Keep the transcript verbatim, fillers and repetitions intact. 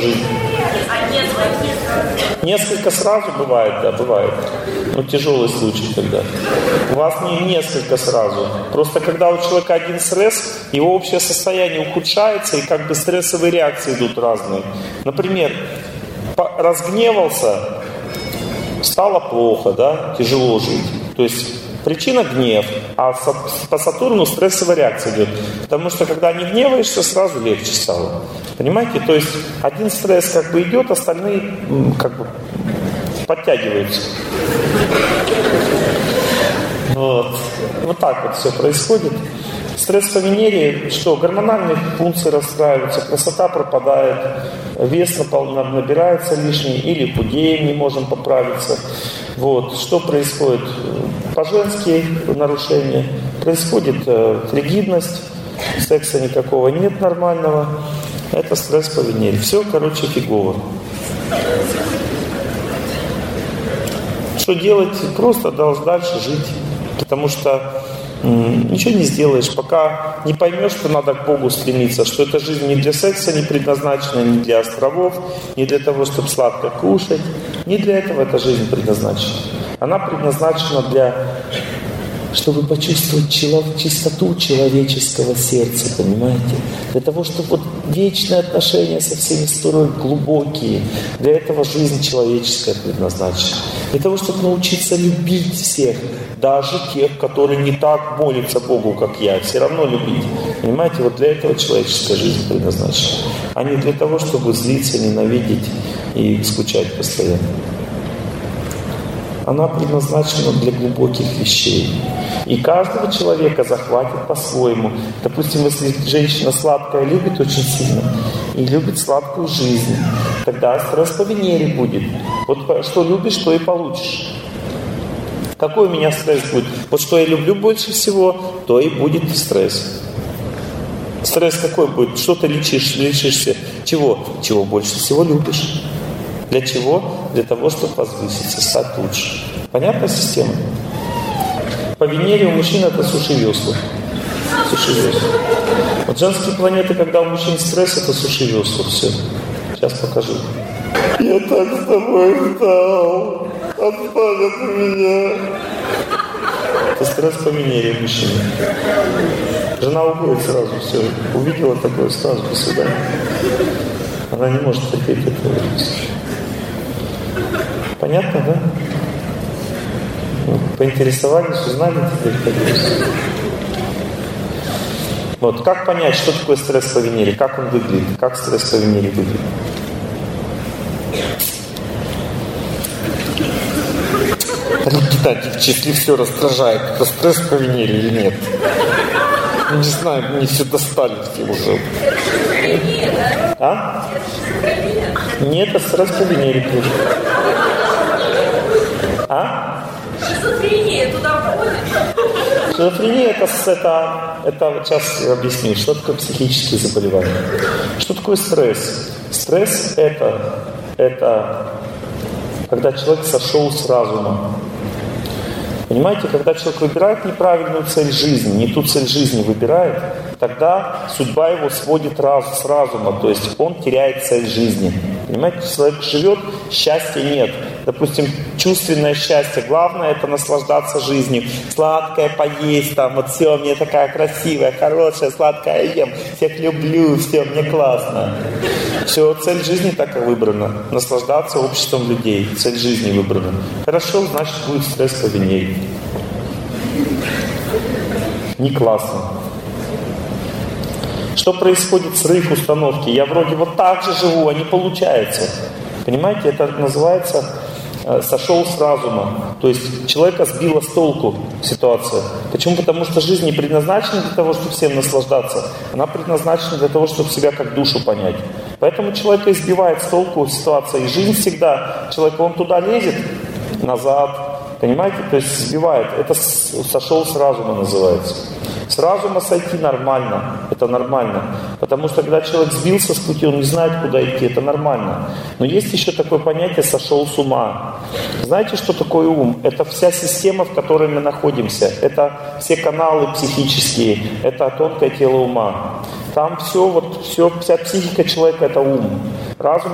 жизнь. Несколько сразу бывает, да, бывает. Но тяжелый случай тогда. У вас не несколько сразу. Просто когда у человека один стресс, его общее состояние ухудшается, и как бы стрессовые реакции идут разные. Например, разгневался, стало плохо, да, тяжело жить. То есть причина гнев, а по Сатурну стрессовая реакция идет. Потому что когда не гневаешься, сразу легче стало. Понимаете? То есть один стресс как бы идет, остальные как бы подтягиваются. Вот. Вот так вот все происходит. Стресс по Венере, что гормональные функции расстраиваются, красота пропадает, вес набирается лишний, или худеем, не можем поправиться. Вот. Что происходит? По-женски нарушения. Происходит э, фригидность, секса никакого нет нормального. Это стресс по Венере. Все, короче, фигово. Что делать? Просто должен дальше жить. Потому что м- ничего не сделаешь, пока не поймешь, что надо к Богу стремиться, что эта жизнь не для секса не предназначена, не для островов, не для того, чтобы сладко кушать. Не для этого эта жизнь предназначена. Она предназначена для, чтобы почувствовать чистоту человеческого сердца, понимаете? Для того, чтобы вот вечные отношения со всеми строить глубокие. Для этого жизнь человеческая предназначена. Для того, чтобы научиться любить всех, даже тех, которые не так молятся Богу, как я, все равно любить. Понимаете, вот для этого человеческая жизнь предназначена. А не для того, чтобы злиться, ненавидеть и скучать постоянно. Она предназначена для глубоких вещей. И каждого человека захватит по-своему. Допустим, если женщина сладкая любит очень сильно и любит сладкую жизнь, тогда стресс по Венере будет. Вот что любишь, то и получишь. Какой у меня стресс будет? Вот что я люблю больше всего, то и будет стресс. Стресс какой будет? Что ты лечишь, лечишься? Чего? Чего больше всего любишь? Для чего? Для того, чтобы возвыситься, стать лучше. Понятная система? По Венере у мужчин это суши-весла. Суши-весла. Вот женские планеты, когда у мужчин стресс, это суши-весла. Все. Сейчас покажу. Я так с тобой ждал. Отстань от меня. Это стресс по Венере у мужчин. Жена уходит сразу, все. Увидела такое, сразу до свидания. Она не может терпеть этого. Понятно, да? Поинтересовались, узнали теперь, конечно. Вот, как понять, что такое стресс по Венере? Как он выглядит? Как стресс по Венере выглядит? Геннадий, если все раздражает, это стресс по Венере или нет? Не знаю, мне все достали все уже. А? Нет, это стресс по Венере. А? Шизофрения туда входит? Шизофрения это, это, это вот сейчас я объясню, что такое психические заболевания. Что такое стресс? Стресс это, это когда человек сошел с разума. Понимаете, когда человек выбирает неправильную цель жизни, не ту цель жизни выбирает, тогда судьба его сводит раз, с разума, то есть он теряет цель жизни. Понимаете, человек живет, счастья нет. Допустим, чувственное счастье, главное это наслаждаться жизнью. Сладкое поесть, там, вот все, мне такая красивая, хорошая, сладкая ем, всех люблю, все, мне классно. Все, цель жизни так и выбрана. Наслаждаться обществом людей. Цель жизни выбрана. Хорошо, значит будет стресс по Венере. Не классно. Что происходит с их установки? Я вроде вот так же живу, а не получается. Понимаете, это называется э, сошел с разума. То есть человека сбила с толку ситуация. Почему? Потому что жизнь не предназначена для того, чтобы всем наслаждаться. Она предназначена для того, чтобы себя как душу понять. Поэтому человека избивает с толку ситуация. И жизнь всегда, человек, он туда лезет, назад. Понимаете? То есть сбивает. Это сошел с разума называется. С разума сойти нормально. Это нормально. Потому что когда человек сбился с пути, он не знает, куда идти. Это нормально. Но есть еще такое понятие «сошел с ума». Знаете, что такое ум? Это вся система, в которой мы находимся. Это все каналы психические. Это тонкое тело ума. Там все, вот, все, вся психика человека – это ум. Разум